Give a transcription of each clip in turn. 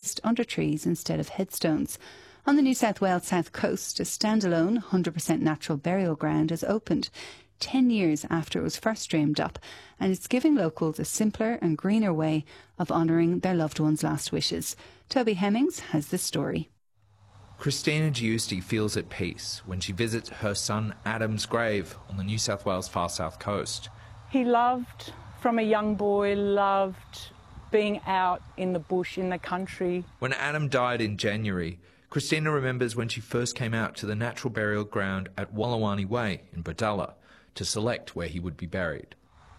placed under trees instead of headstones. On the New South Wales south coast, a standalone 100% natural burial ground has opened 10 years after it was first dreamed up, and it's giving locals a simpler and greener way of honouring their loved ones' last wishes. Toby Hemmings has the story. Christina Giusti feels at peace when she visits her son Adam's grave on the New South Wales far south coast. He loved, from a young boy, loved being out in the bush, in the country. When Adam died in January, Christina remembers when she first came out to the natural burial ground at Wallawani Way in Budalla to select where he would be buried.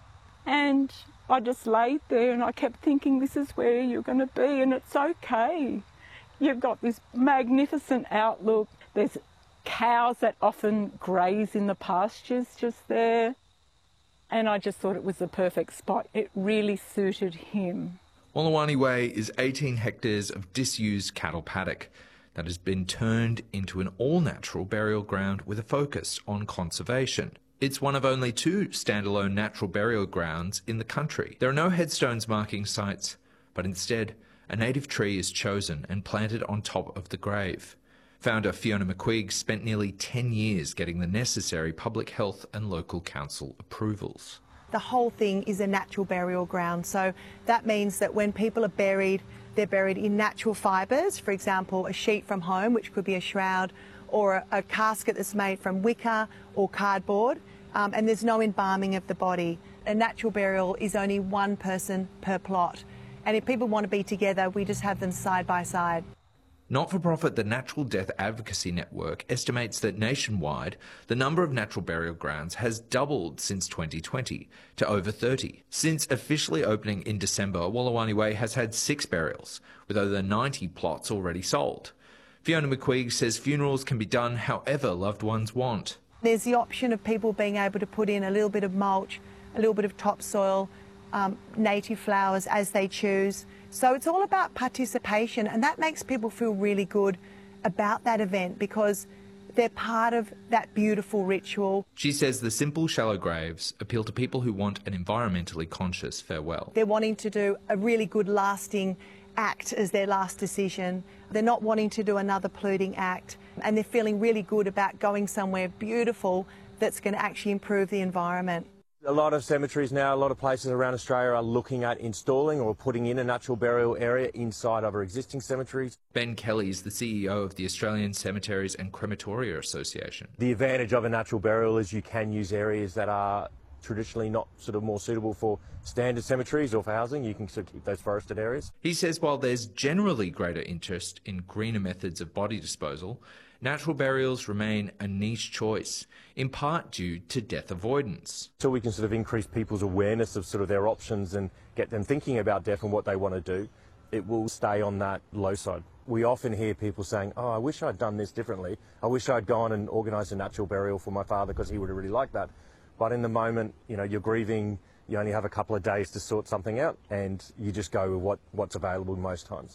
And I just laid there and I kept thinking, this is where you're going to be, and it's okay. You've got this magnificent outlook. There's cows that often graze in the pastures just there. And I just thought it was the perfect spot. It really suited him. Wallawani Way is 18 hectares of disused cattle paddock that has been turned into an all-natural burial ground with a focus on conservation. It's one of only 2 standalone natural burial grounds in the country. There are no headstones marking sites, but instead a native tree is chosen and planted on top of the grave. Founder Fiona McQuigg spent nearly 10 years getting the necessary public health and local council approvals. The whole thing is a natural burial ground, so that means that when people are buried, they're buried in natural fibres, for example, a sheet from home, which could be a shroud, or a casket that's made from wicker or cardboard, and there's no embalming of the body. A natural burial is only 1 person per plot, and if people want to be together, we just have them side by side. Not-for-profit The Natural Death Advocacy Network estimates that nationwide, the number of natural burial grounds has doubled since 2020 to over 30. Since officially opening in December, Wallawani Way has had 6 burials, with over 90 plots already sold. Fiona McQuigg says funerals can be done however loved ones want. There's the option of people being able to put in a little bit of mulch, a little bit of topsoil, native flowers as they choose. So it's all about participation, and that makes people feel really good about that event because they're part of that beautiful ritual. She says the simple, shallow graves appeal to people who want an environmentally conscious farewell. They're wanting to do a really good lasting act as their last decision. They're not wanting to do another polluting act, and they're feeling really good about going somewhere beautiful that's going to actually improve the environment. A lot of cemeteries now, a lot of places around Australia are looking at installing or putting in a natural burial area inside of our existing cemeteries. Ben Kelly is the CEO of the Australian Cemeteries and Crematoria Association. The advantage of a natural burial is you can use areas that are traditionally not more suitable for standard cemeteries or for housing. You can keep those forested areas. He says while there's generally greater interest in greener methods of body disposal, natural burials remain a niche choice, in part due to death avoidance. So we can increase people's awareness of their options and get them thinking about death and what they want to do. It will stay on that low side. We often hear people saying, oh, I wish I'd done this differently. I wish I'd gone and organised a natural burial for my father because he would have really liked that. But in the moment, you're grieving, you only have a couple of days to sort something out, and you just go with what's available most times.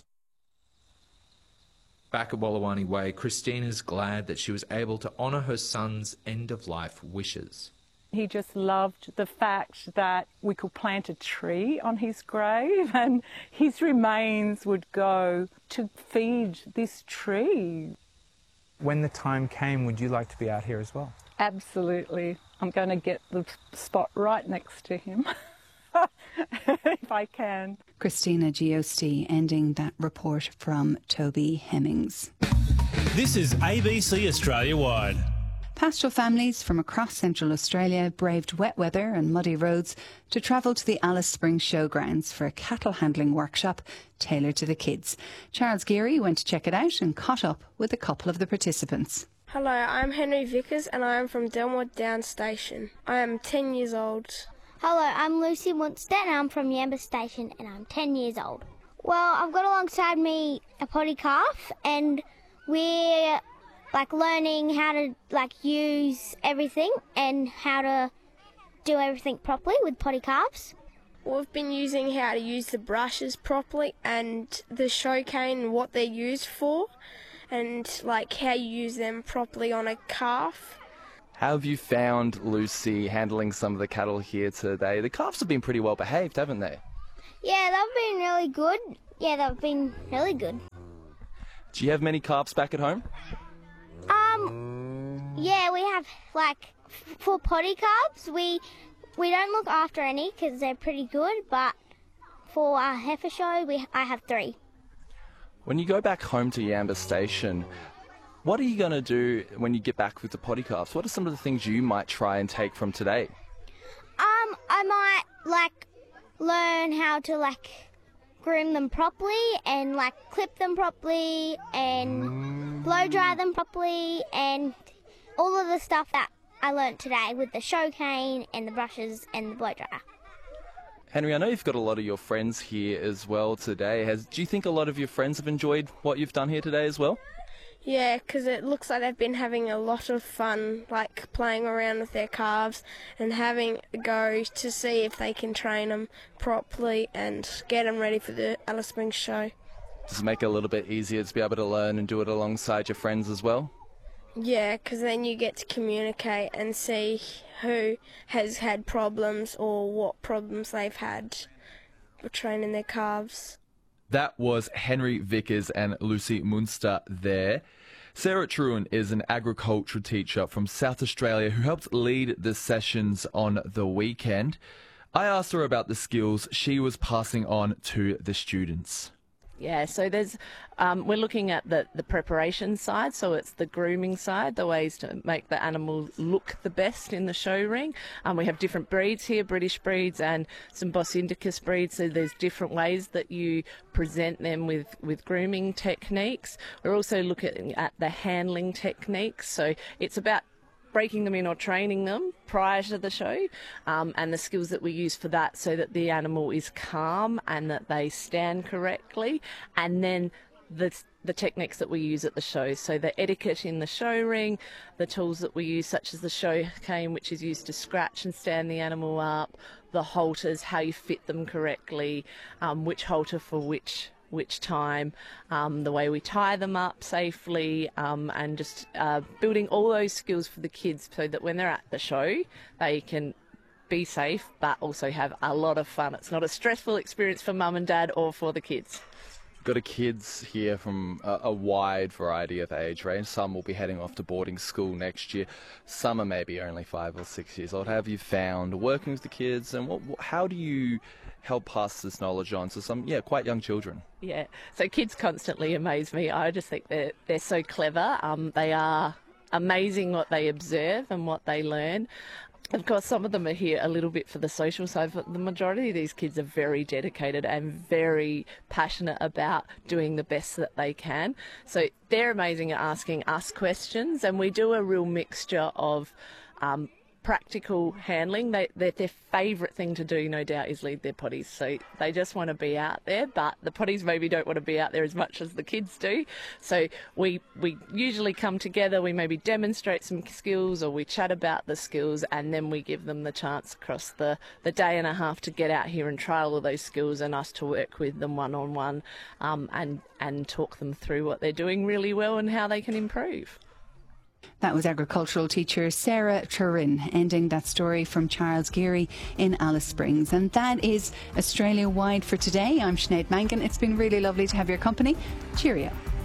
Back at Wallawani Way, Christina's glad that she was able to honour her son's end-of-life wishes. He just loved the fact that we could plant a tree on his grave and his remains would go to feed this tree. When the time came, would you like to be out here as well? Absolutely. I'm going to get the spot right next to him, if I can. Christina Giusti ending that report from Toby Hemmings. This is ABC Australia Wide. Pastoral families from across Central Australia braved wet weather and muddy roads to travel to the Alice Springs Showgrounds for a cattle handling workshop tailored to the kids. Charles Geary went to check it out and caught up with a couple of the participants. Hello, I'm Henry Vickers and I am from Delmore Downs Station. I am 10 years old. Hello, I'm Lucy Munster and I'm from Yamba Station and I'm 10 years old. Well, I've got alongside me a potty calf and we're learning how to use everything and how to do everything properly with potty calves. We've been using how to use the brushes properly and the show cane and what they're used for and how you use them properly on a calf. How have you found Lucy handling some of the cattle here today? The calves have been pretty well behaved, haven't they? Yeah, they've been really good. Yeah, they've been really good. Do you have many calves back at home? Yeah, we have, like, for potty calves, we don't look after any because they're pretty good, but for our heifer show, I have 3. When you go back home to Yamba Station, what are you going to do when you get back with the potty calves? What are some of the things you might try and take from today? I might, like, learn how to, like, groom them properly and, like, clip them properly and blow dry them properly and all of the stuff that I learnt today with the show cane and the brushes and the blow dryer. Henry, I know you've got a lot of your friends here as well today. Do you think a lot of your friends have enjoyed what you've done here today as well? Yeah, because it looks like they've been having a lot of fun, like playing around with their calves and having a go to see if they can train them properly and get them ready for the Alice Springs show. Does it make it a little bit easier to be able to learn and do it alongside your friends as well? Yeah, because then you get to communicate and see who has had problems or what problems they've had for training their calves. That was Henry Vickers and Lucy Munster there. Sarah Truen is an agriculture teacher from South Australia who helped lead the sessions on the weekend. I asked her about the skills she was passing on to the students. Yeah, so there's we're looking at the preparation side, so it's the grooming side, the ways to make the animal look the best in the show ring. We have different breeds here, British breeds and some Bos Indicus breeds, so there's different ways that you present them with grooming techniques. We're also looking at the handling techniques, so it's about breaking them in or training them prior to the show, and the skills that we use for that so that the animal is calm and that they stand correctly, and then the techniques that we use at the show, so the etiquette in the show ring, the tools that we use such as the show cane, which is used to scratch and stand the animal up, the halters, how you fit them correctly, which halter for which time, the way we tie them up safely, and just building all those skills for the kids so that when they're at the show they can be safe but also have a lot of fun. It's not a stressful experience for mum and dad or for the kids. Got kids here from a wide variety of age range. Some will be heading off to boarding school next year. Some are maybe only 5 or 6 years old. How have you found working with the kids, and how do you help pass this knowledge on to some quite young children? Yeah, so kids constantly amaze me. I just think they're so clever. They are amazing what they observe and what they learn. Of course, some of them are here a little bit for the social side, but the majority of these kids are very dedicated and very passionate about doing the best that they can. So they're amazing at asking us questions, and we do a real mixture of practical handling. Their favourite thing to do, no doubt, is lead their potties. So they just want to be out there, but the potties maybe don't want to be out there as much as the kids do. So we usually come together, we maybe demonstrate some skills or we chat about the skills, and then we give them the chance across the day and a half to get out here and try all of those skills, and us to work with them one-on-one, and talk them through what they're doing really well and how they can improve. That was agricultural teacher Sarah Truen ending that story from Charles Geary in Alice Springs. And that is Australia Wide for today. I'm Sinead Mangan. It's been really lovely to have your company. Cheerio.